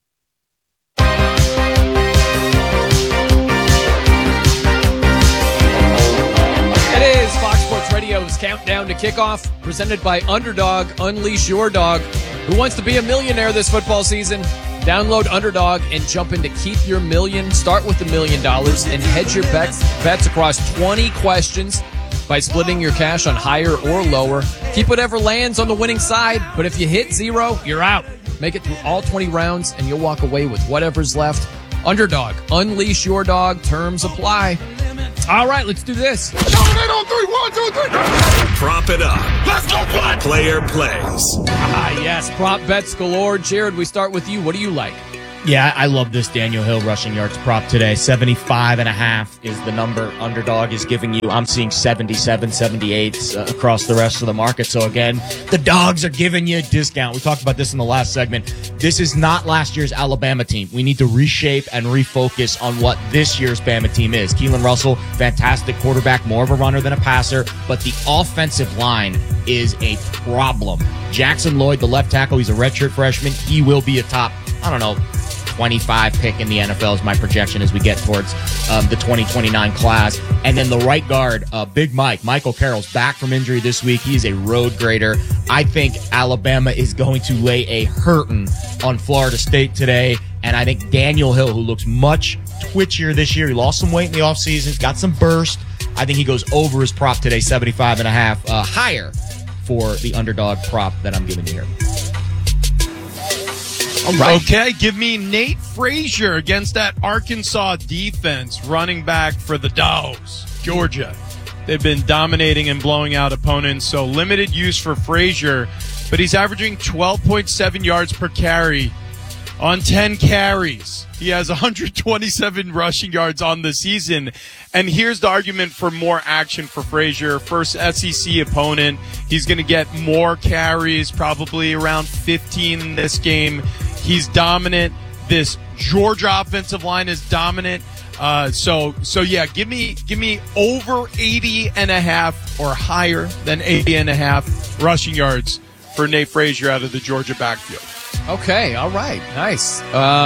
It is Fox Sports Radio's Countdown to Kickoff, presented by Underdog. Unleash your dog. Who wants to be a millionaire this football season? Download Underdog and jump in to keep your million. Start with $1 million and hedge your bets across 20 questions. by splitting your cash on higher or lower. Keep whatever lands on the winning side, but if you hit 0, you're out. Make it through all 20 rounds, and you'll walk away with whatever's left. Underdog, unleash your dog. Terms apply. All right, let's do this. Prop it up. Let's go play. Player plays. Yes, prop bets galore. Jared, we start with you. What do you like? Yeah, I love this Daniel Hill rushing yards prop today. 75.5 is the number Underdog is giving you. I'm seeing 77, 78 across the rest of the market. So again, the dogs are giving you a discount. We talked about this in the last segment. This is not last year's Alabama team. We need to reshape and refocus on what this year's Bama team is. Keelan Russell, fantastic quarterback, more of a runner than a passer, but the offensive line is a problem. Jackson Lloyd, the left tackle, he's a redshirt freshman. He will be a top, 25 pick in the NFL is my projection as we get towards the 2029 class. And then the right guard, Big Michael Carroll's back from injury this week. He's a road grader. I think Alabama is going to lay a hurting on Florida State today. And I think Daniel Hill, who looks much twitchier this year, he lost some weight in the offseason, he's got some burst. I think he goes over his prop today, 75.5, higher for the Underdog prop that I'm giving you here. All right. Okay, give me Nate Frazier against that Arkansas defense, running back for the Dogs, Georgia. They've been dominating and blowing out opponents, so limited use for Frazier, but he's averaging 12.7 yards per carry on 10 carries. He has 127 rushing yards on the season. And here's the argument for more action for Frazier. First SEC opponent. He's going to get more carries, probably around 15 in this game. He's dominant. This Georgia offensive line is dominant. So yeah, give me over 80.5 or higher than 80.5 rushing yards for Nate Frazier out of the Georgia backfield. Okay, all right, nice.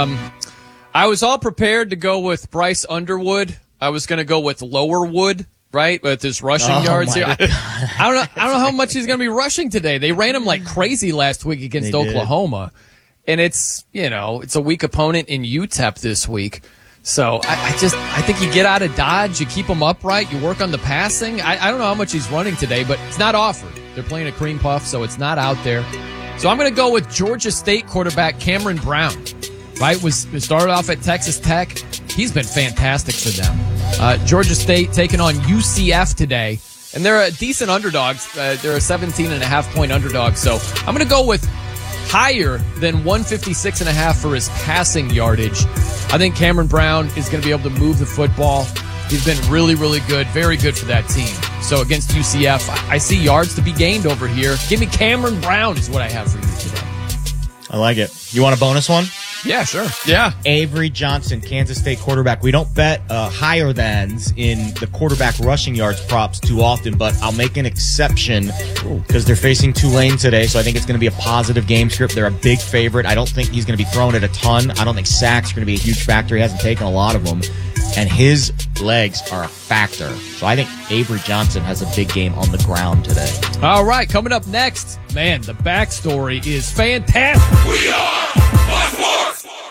I was all prepared to go with Bryce Underwood. I was going to go with Lowerwood, right, with his rushing yards here. I don't know how much he's going to be rushing today. They ran him like crazy last week against Oklahoma, and it's a weak opponent in UTEP this week. So I think you get out of Dodge, you keep him upright, you work on the passing. I don't know how much he's running today, but it's not offered. They're playing a cream puff, so it's not out there. So I'm going to go with Georgia State quarterback Cameron Brown. Right, started off at Texas Tech. He's been fantastic for them. Georgia State taking on UCF today, and they're a decent underdogs. They're a 17.5-point underdog. So I'm going to go with higher than 156.5 for his passing yardage. I think Cameron Brown is going to be able to move the football. He's been really, really good, very good for that team. So against UCF, I see yards to be gained over here. Give me Cameron Brown is what I have for you today. I like it. You want a bonus one? Yeah, sure. Yeah. Avery Johnson, Kansas State quarterback. We don't bet higher thans in the quarterback rushing yards props too often, but I'll make an exception because they're facing Tulane today, so I think it's going to be a positive game script. They're a big favorite. I don't think he's going to be throwing it a ton. I don't think sacks are going to be a huge factor. He hasn't taken a lot of them, and his legs are a factor. So I think Avery Johnson has a big game on the ground today. All right, coming up next, man, the backstory is fantastic. We are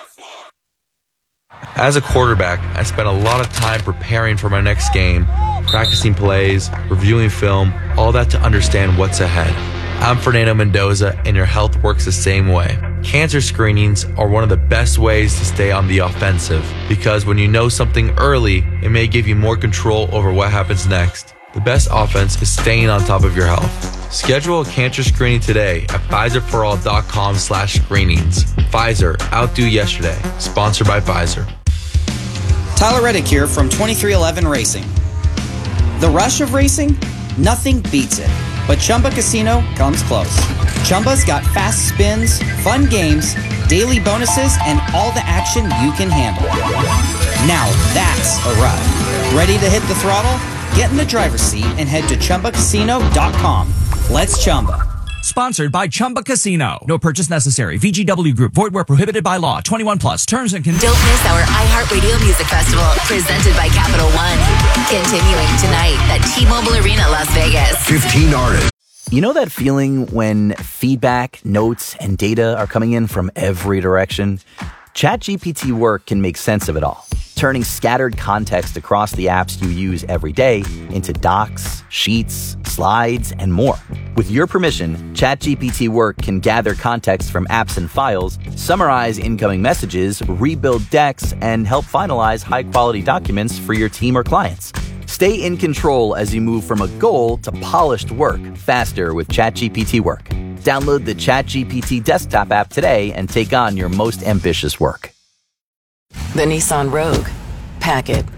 As a quarterback, I spent a lot of time preparing for my next game, practicing plays, reviewing film, all that to understand what's ahead. I'm Fernando Mendoza, and your health works the same way. Cancer screenings are one of the best ways to stay on the offensive, because when you know something early, it may give you more control over what happens next. The best offense is staying on top of your health. Schedule a cancer screening today at PfizerForAll.com/screenings. Pfizer, outdo yesterday. Sponsored by Pfizer. Tyler Reddick here from 2311 Racing. The rush of racing? Nothing beats it. But Chumba Casino comes close. Chumba's got fast spins, fun games, daily bonuses, and all the action you can handle. Now that's a ride. Ready to hit the throttle? Get in the driver's seat and head to ChumbaCasino.com. Let's Chumba. Sponsored by Chumba Casino. No purchase necessary. VGW Group. Void where prohibited by law. 21 plus. Terms and conditions. Don't miss our iHeartRadio Music Festival, presented by Capital One. Continuing tonight at T-Mobile Arena, Las Vegas. 15 artists. You know that feeling when feedback, notes, and data are coming in from every direction? ChatGPT Work can make sense of it all. turning scattered context across the apps you use every day into docs, sheets, slides, and more. With your permission, ChatGPT Work can gather context from apps and files, summarize incoming messages, rebuild decks, and help finalize high-quality documents for your team or clients. Stay in control as you move from a goal to polished work faster with ChatGPT Work. Download the ChatGPT desktop app today and take on your most ambitious work. The Nissan Rogue. Pack it.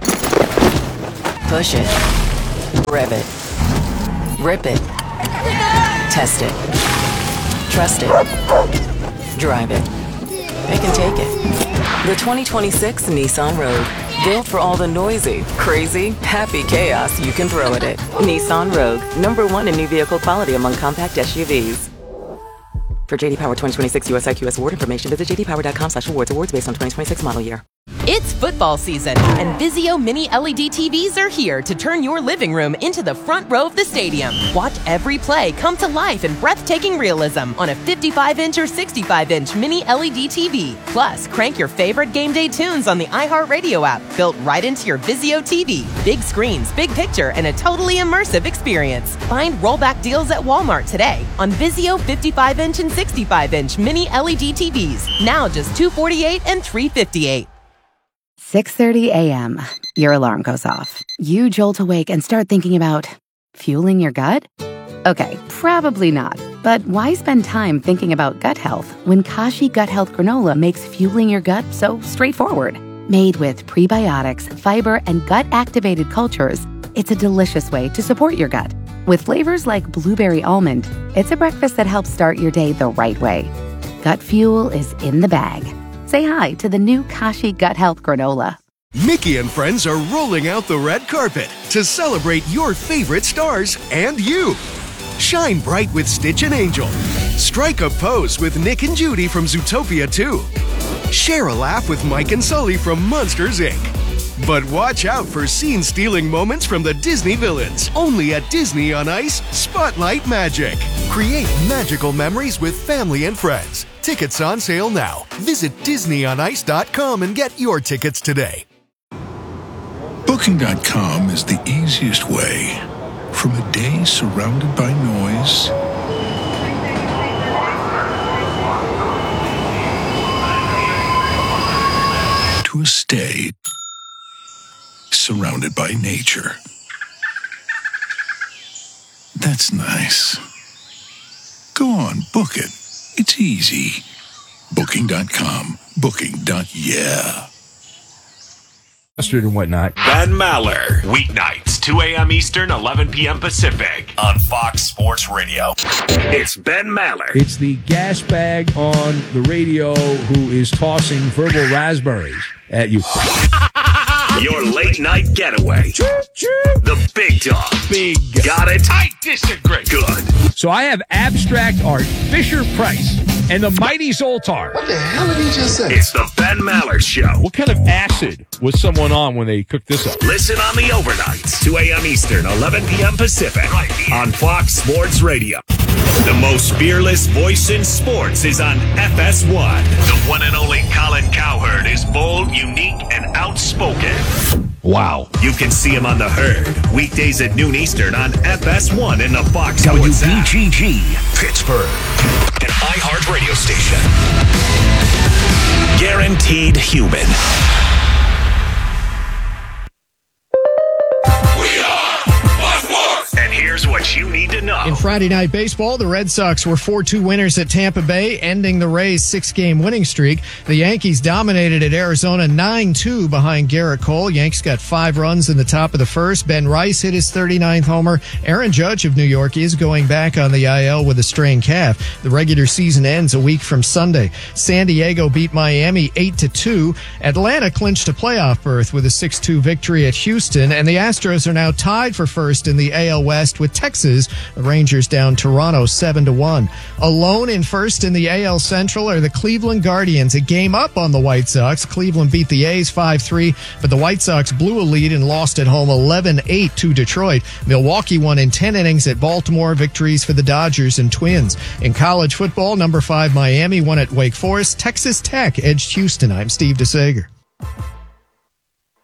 Push it. Rev it. Rip it. Test it. Trust it. Drive it. They can take it. The 2026 Nissan Rogue. Built for all the noisy, crazy, happy chaos you can throw at it. Nissan Rogue. #1 in new vehicle quality among compact SUVs. For JD Power 2026 US IQS award information, visit jdpower.com/awards. Awards based on 2026 model year. It's football season, and Vizio Mini LED TVs are here to turn your living room into the front row of the stadium. Watch every play come to life in breathtaking realism on a 55-inch or 65-inch Mini LED TV. Plus, crank your favorite game day tunes on the iHeartRadio app, built right into your Vizio TV. Big screens, big picture, and a totally immersive experience. Find rollback deals at Walmart today on Vizio 55-inch and 65-inch Mini LED TVs. Now just $248 and $358. 6:30 a.m. Your alarm goes off. You jolt awake and start thinking about fueling your gut? Okay, probably not. But why spend time thinking about gut health when Kashi Gut Health Granola makes fueling your gut so straightforward? Made with prebiotics, fiber, and gut-activated cultures, it's a delicious way to support your gut. With flavors like blueberry almond, it's a breakfast that helps start your day the right way. Gut fuel is in the bag. Say hi to the new Kashi Gut Health Granola. Mickey and friends are rolling out the red carpet to celebrate your favorite stars and you. Shine bright with Stitch and Angel. Strike a pose with Nick and Judy from Zootopia 2. Share a laugh with Mike and Sully from Monsters, Inc. But watch out for scene-stealing moments from the Disney villains. Only at Disney on Ice Spotlight Magic. Create magical memories with family and friends. Tickets on sale now. Visit DisneyOnIce.com and get your tickets today. Booking.com is the easiest way. From a day surrounded by noise to a stay surrounded by nature. That's nice. Go on, book it. It's easy. Booking.com. Booking.yeah. Mustard and whatnot. Ben Maller, weeknights, 2 a.m. Eastern, 11 p.m. Pacific, on Fox Sports Radio. It's Ben Maller. It's the gas bag on the radio who is tossing verbal raspberries at you. Your late night getaway. The big dog. Big. Got it? I disagree. Good. So I have abstract art, Fisher Price, and the Mighty Zoltar. What the hell did he just say? It's the Ben Maller Show. What kind of acid was someone on when they cooked this up? Listen on the overnights, 2 a.m. Eastern, 11 p.m. Pacific, right here on Fox Sports Radio. The most fearless voice in sports is on FS1. The one and only Colin Cowherd is bold, unique, and outspoken. Wow. You can see him on The Herd, weekdays at noon Eastern on FS1 in the Fox Sports app. WBGG, Pittsburgh, an iHeart radio station. Guaranteed human. And here's what you need to know. In Friday Night Baseball, the Red Sox were 4-2 winners at Tampa Bay, ending the Rays' 6-game winning streak. The Yankees dominated at Arizona 9-2 behind Garrett Cole. Yanks got 5 runs in the top of the first. Ben Rice hit his 39th homer. Aaron Judge of New York is going back on the IL with a strained calf. The regular season ends a week from Sunday. San Diego beat Miami 8-2. Atlanta clinched a playoff berth with a 6-2 victory at Houston, and the Astros are now tied for first in the AL West with Texas. The Rangers down Toronto 7-1. Alone in first in the AL Central are the Cleveland Guardians, a game up on the White Sox. Cleveland beat the A's 5-3, but the White Sox blew a lead and lost at home 11-8 to Detroit. Milwaukee won in 10 innings at Baltimore. Victories for the Dodgers and Twins. In college football, number 5 Miami won at Wake Forest. Texas Tech edged Houston. I'm Steve DeSager.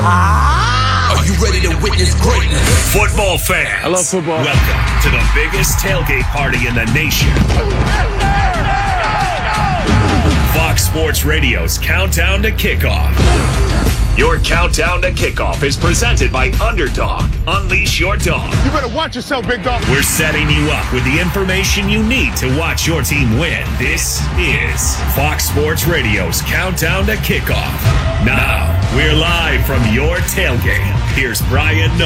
Are you ready to witness greatness? Football fans. I love football. Welcome to the biggest tailgate party in the nation. Fox Sports Radio's Countdown to Kickoff. Your Countdown to Kickoff is presented by Underdog. Unleash your dog. You better watch yourself, big dog. We're setting you up with the information you need to watch your team win. This is Fox Sports Radio's Countdown to Kickoff. Now, we're live from your tailgate. Here's Brian Noe.